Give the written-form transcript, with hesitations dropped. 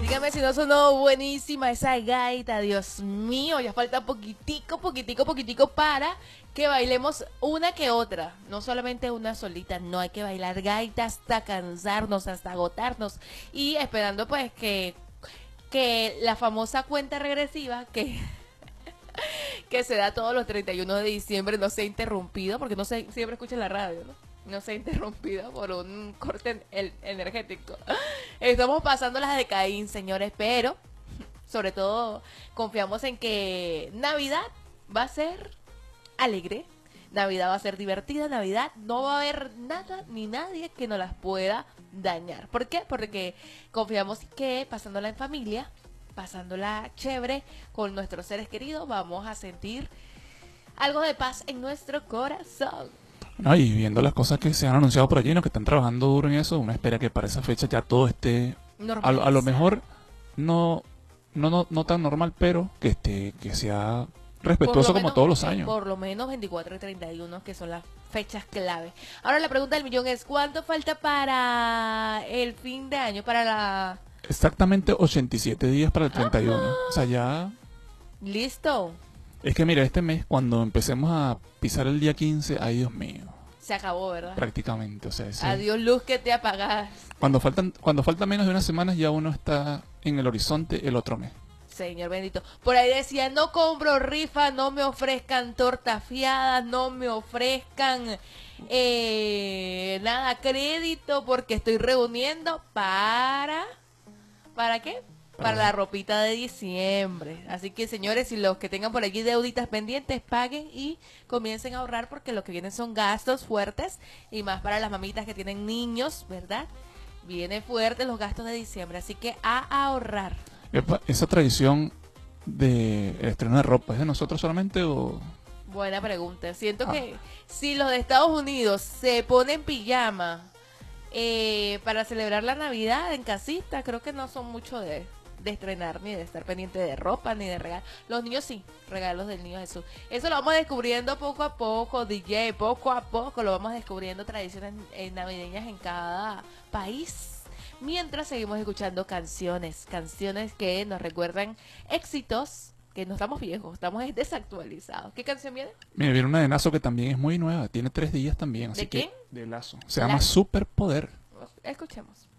Dígame si no sonó buenísima esa gaita, Dios mío, ya falta poquitico para que bailemos una que otra, no solamente una solita, no hay que bailar gaita hasta cansarnos, hasta agotarnos y esperando pues que la famosa cuenta regresiva que se da todos los 31 de diciembre no sea interrumpido, porque no sé, siempre escuchan la radio, ¿no? No sea interrumpido por un corte energético. Estamos pasando las de Caín, señores, pero sobre todo confiamos en que Navidad va a ser alegre, Navidad va a ser divertida, Navidad no va a haber nada ni nadie que nos las pueda dañar. ¿Por qué? Porque confiamos que pasándola en familia, pasándola chévere con nuestros seres queridos, vamos a sentir algo de paz en nuestro corazón. No, y viendo las cosas que se han anunciado por allí, ¿no? Que están trabajando duro en eso, uno espera que para esa fecha ya todo esté a lo mejor no tan normal, pero que sea respetuoso como todos los años. Por lo menos 24 y 31, que son las fechas clave. Ahora la pregunta del millón es, ¿cuánto falta para el fin de año? Para la... Exactamente 87 días para el 31. O sea, ya... Listo. Es que mira, este mes, cuando empecemos a pisar el día 15, ay Dios mío. Se acabó, ¿verdad? Prácticamente, o sea, adiós luz que te apagas. Cuando falta menos de unas semanas, ya uno está en el horizonte el otro mes. Señor bendito. Por ahí decía, no compro rifa, no me ofrezcan tortas fiadas, no me ofrezcan nada crédito, porque estoy reuniendo ¿para qué? Para la ropita de diciembre. Así que, señores, si los que tengan por allí deuditas pendientes, paguen y comiencen a ahorrar, porque lo que vienen son gastos fuertes, y más para las mamitas que tienen niños, ¿verdad? Vienen fuertes los gastos de diciembre, así que a ahorrar. ¿Esa tradición de el estreno de ropa es de nosotros solamente o...? Buena pregunta. Siento que si los de Estados Unidos se ponen pijama para celebrar la Navidad en casita, creo que no son mucho de estrenar, ni de estar pendiente de ropa, ni de regalos. Los niños sí, regalos del niño Jesús. Eso lo vamos descubriendo poco a poco, DJ, poco a poco lo vamos descubriendo, tradiciones navideñas en cada país. Mientras seguimos escuchando canciones que nos recuerdan éxitos, que no estamos viejos, estamos desactualizados. ¿Qué canción viene? Mira, viene una de Lazo que también es muy nueva, tiene 3 días también. Así ¿De quién? De Lazo. Se llama Superpoder. Escuchemos.